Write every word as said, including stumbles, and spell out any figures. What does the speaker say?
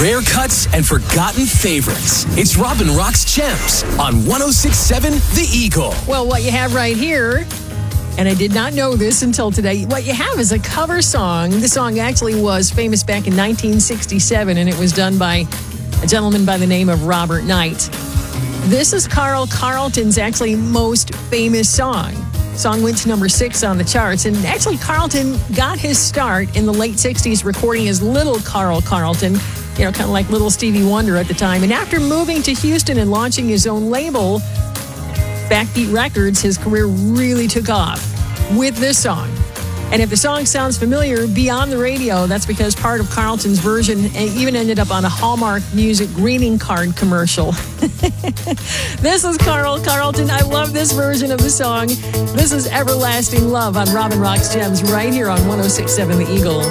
Rare cuts and forgotten favorites. It's Robin Rock's Gems on one oh six point seven The Eagle. Well, what you have right here, and I did not know this until today, what you have is a cover song. The song actually was famous back in nineteen sixty-seven, and it was done by a gentleman by the name of Robert Knight. This is Carl Carlton's actually most famous song. The song went to number six on the charts, and actually Carlton got his start in the late sixties recording as Little Carl Carlton, you know, kind of like Little Stevie Wonder at the time. And after moving to Houston and launching his own label, Backbeat Records, his career really took off with this song. And if the song sounds familiar beyond the radio, that's because part of Carlton's version even ended up on a Hallmark Music greeting card commercial. This is Carl Carlton. I love this version of the song. This is Everlasting Love on Robin Rock's Gems right here on one oh six point seven The Eagle.